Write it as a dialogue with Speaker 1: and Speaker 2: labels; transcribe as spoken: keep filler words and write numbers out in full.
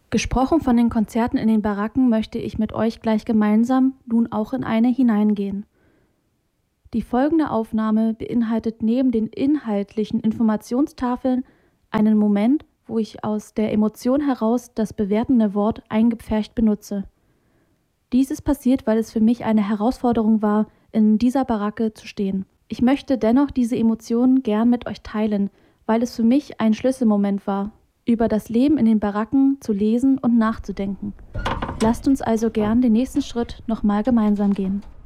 Speaker 1: Gesprochen von den Konzerten in den Baracken möchte ich mit euch gleich gemeinsam nun auch in eine hineingehen. Die folgende Aufnahme beinhaltet neben den inhaltlichen Informationstafeln einen Moment, wo ich aus der Emotion heraus das bewertende Wort eingepfercht benutze. Dies ist passiert, weil es für mich eine Herausforderung war, in dieser Baracke zu stehen. Ich möchte dennoch diese Emotionen gern mit euch teilen, weil es für mich ein Schlüsselmoment war, über das Leben in den Baracken zu lesen und nachzudenken. Lasst uns also gern den nächsten Schritt nochmal gemeinsam gehen.